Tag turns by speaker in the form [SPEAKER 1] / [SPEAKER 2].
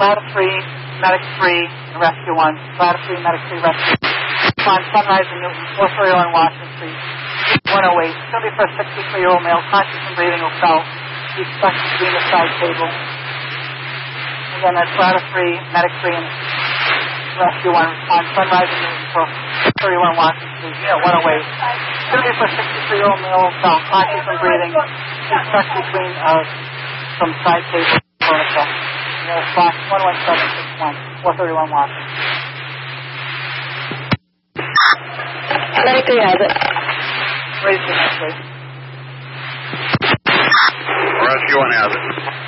[SPEAKER 1] Ladder 3, Medic 3, and Rescue 1. Ladder 3, Medic 3, Rescue 1. On Sunrise and Newton, 431 Washington Street, 108. It's going to be for a 63-year-old male, conscious and breathing, who fell. He's stuck between the side table. Again, that's Ladder 3, Medic 3, and Rescue 1. On Sunrise and Newton, 431 Washington Street, 108. It's going to be for a 63-year-old male, who fell, conscious and breathing. He's stuck between some side table furniture. Box 11761, 431 Washington.
[SPEAKER 2] Medic 3 has it.
[SPEAKER 1] Raise the next, please.
[SPEAKER 3] Rescue 1 has it.